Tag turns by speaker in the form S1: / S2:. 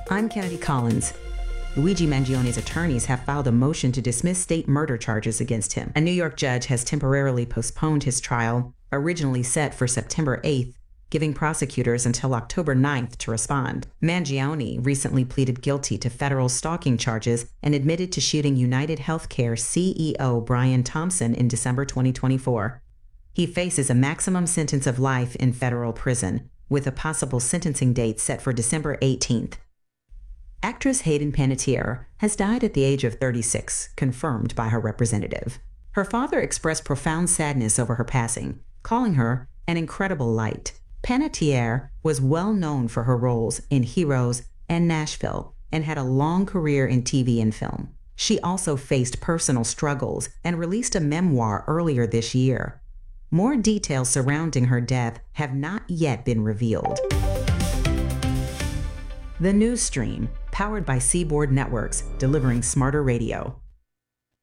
S1: I'm Kennedy Collins. Luigi Mangione's attorneys have filed a motion to dismiss state murder charges against him. A New York judge has temporarily postponed his trial, originally set for September 8th, giving prosecutors until October 9th to respond. Mangione recently pleaded guilty to federal stalking charges and admitted to shooting United Healthcare CEO Brian Thompson in December 2024. He faces a maximum sentence of life in federal prison, with a possible sentencing date set for December 18th. Actress Hayden Panettiere has died at the age of 36, confirmed by her representative. Her father expressed profound sadness over her passing, calling her an incredible light. Panettiere was well known for her roles in Heroes and Nashville and had a long career in TV and film. She also faced personal struggles and released a memoir earlier this year. More details surrounding her death have not yet been revealed. The News Stream, powered by Seaboard Networks, delivering smarter radio.